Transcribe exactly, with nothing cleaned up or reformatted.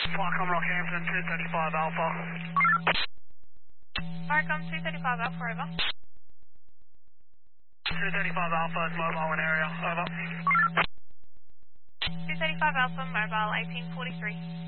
Welcome Rockhampton, two thirty-five Alpha. Markham two thirty-five Alpha, over. two thirty-five Alpha is mobile in area, over. two thirty-five Alpha, mobile eighteen forty-three.